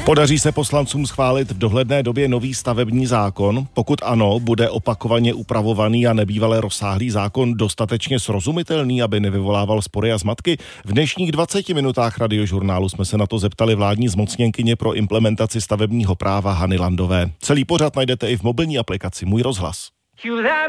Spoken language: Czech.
Podaří se poslancům schválit v dohledné době nový stavební zákon? Pokud ano, bude opakovaně upravovaný a nebývale rozsáhlý zákon dostatečně srozumitelný, aby nevyvolával spory a zmatky? V dnešních 20 minutách Radiožurnálu jsme se na to zeptali vládní zmocněnkyně pro implementaci stavebního práva Hany Landové. Celý pořad najdete i v mobilní aplikaci Můj rozhlas.